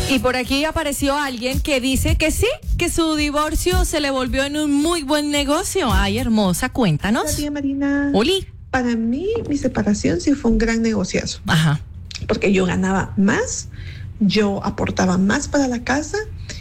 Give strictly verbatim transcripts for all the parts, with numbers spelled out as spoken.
Y por aquí apareció alguien que dice que sí, que su divorcio se le volvió en un muy buen negocio. Ay, hermosa, cuéntanos. Hola, tía Marina. Oli. Para mí, mi separación sí fue un gran negociazo. Ajá. Porque yo ganaba más, yo aportaba más para la casa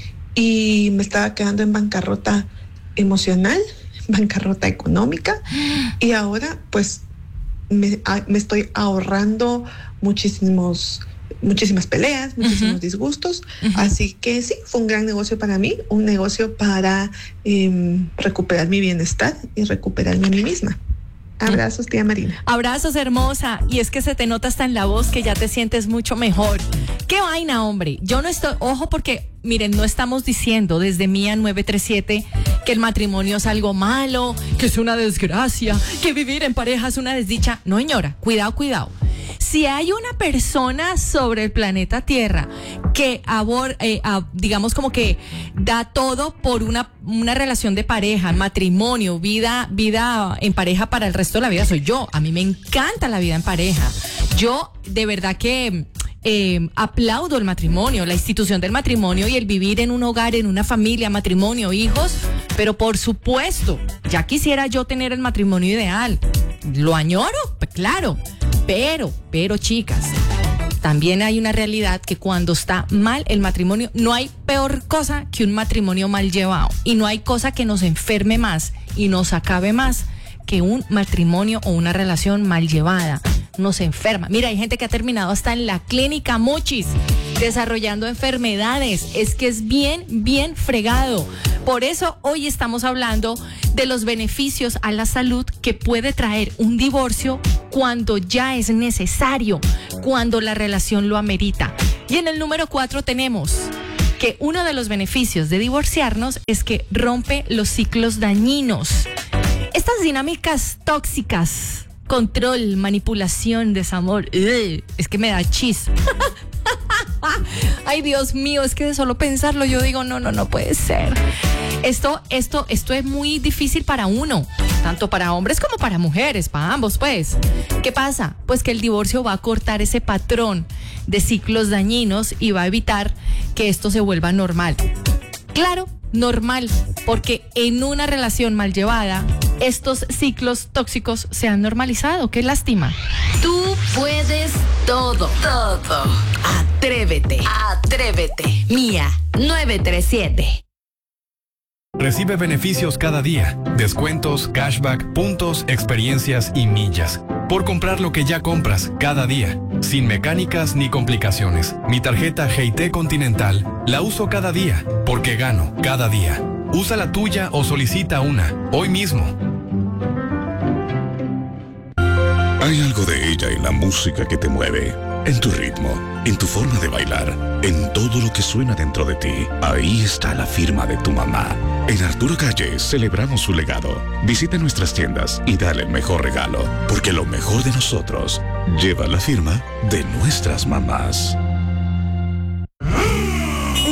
y me estaba quedando en bancarrota emocional, bancarrota económica. Y ahora, pues, me, a, me estoy ahorrando muchísimos... muchísimas peleas, muchísimos uh-huh. disgustos, uh-huh. así que sí, fue un gran negocio para mí, un negocio para eh, recuperar mi bienestar y recuperarme a mí misma. Abrazos, tía Marina. Abrazos, hermosa. Y es que se te nota hasta en la voz que ya te sientes mucho mejor. Qué vaina, hombre. Yo no estoy, ojo, porque miren, no estamos diciendo desde Mía nueve tres siete que el matrimonio es algo malo, que es una desgracia, que vivir en pareja es una desdicha. No, señora, cuidado, cuidado. Si hay una persona sobre el planeta Tierra que abor, eh, a, digamos como que da todo por una, una relación de pareja, matrimonio, vida, vida en pareja para el resto de la vida, soy yo. A mí me encanta la vida en pareja. Yo de verdad que eh, aplaudo el matrimonio, la institución del matrimonio y el vivir en un hogar, en una familia, matrimonio, hijos, pero por supuesto, ya quisiera yo tener el matrimonio ideal. ¿Lo añoro? Pues claro. Pero, pero chicas, también hay una realidad que cuando está mal el matrimonio, no hay peor cosa que un matrimonio mal llevado. Y no hay cosa que nos enferme más y nos acabe más que un matrimonio o una relación mal llevada. Nos enferma. Mira, hay gente que ha terminado hasta en la clínica, mochis, desarrollando enfermedades. Es que es bien, bien fregado. Por eso hoy estamos hablando de los beneficios a la salud que puede traer un divorcio cuando ya es necesario, cuando la relación lo amerita. Y en el número cuatro tenemos que uno de los beneficios de divorciarnos es que rompe los ciclos dañinos. Estas dinámicas tóxicas, control, manipulación, desamor, ugh, es que me da chis. Ay, Dios mío, es que de solo pensarlo yo digo, no, no, no puede ser. Esto, esto, esto es muy difícil para uno, tanto para hombres como para mujeres, para ambos, pues. ¿Qué pasa? Pues que el divorcio va a cortar ese patrón de ciclos dañinos y va a evitar que esto se vuelva normal. Claro, normal, porque en una relación mal llevada, estos ciclos tóxicos se han normalizado. ¡Qué lástima! Tú puedes todo, todo. Atrévete, atrévete. Mía nueve tres siete. Recibe beneficios cada día, descuentos, cashback, puntos, experiencias y millas. Por comprar lo que ya compras cada día, sin mecánicas ni complicaciones. Mi tarjeta G I T Continental la uso cada día, porque gano cada día. Usa la tuya o solicita una, hoy mismo. Hay algo de ella en la música que te mueve, en tu ritmo, en tu forma de bailar, en todo lo que suena dentro de ti. Ahí está la firma de tu mamá. En Arturo Calle celebramos su legado. Visita nuestras tiendas y dale el mejor regalo, porque lo mejor de nosotros lleva la firma de nuestras mamás.